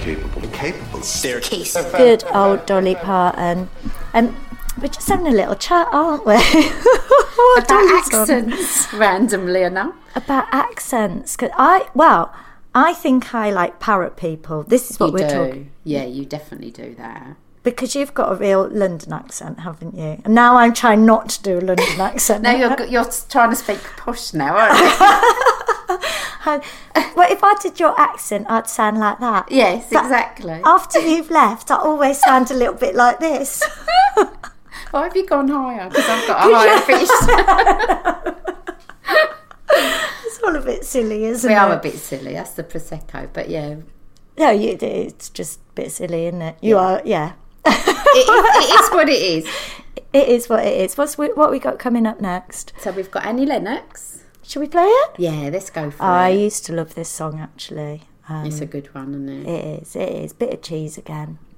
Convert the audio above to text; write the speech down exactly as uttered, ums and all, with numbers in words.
capable. Capable. Staircase. Good old Dolly Parton. And we're just having a little chat, aren't we? About accents, randomly enough. About accents. 'Cause I, well, I think I like parrot people. This is what You we're do. talking. Yeah, you definitely do that. Because you've got a real London accent, haven't you? And now I'm trying not to do a London accent. Now you're you're trying to speak posh now, aren't you? Well, if I did your accent, I'd sound like that. Yes, But exactly. After you've left, I always sound a little bit like this. Why have you gone higher? Because I've got a higher pitch. It's all a bit silly, isn't We it? are a bit silly. That's the Prosecco. But yeah, No, you, it's just a bit silly, isn't it? You Yeah. are, yeah. it, it is what it is. It is what it is. What's we, what we got coming up next? So we've got Annie Lennox. Shall we play it? Yeah, let's go for I it. used to love this song, actually. Um, It's a good one, isn't it? It is, it is. Bit of cheese again.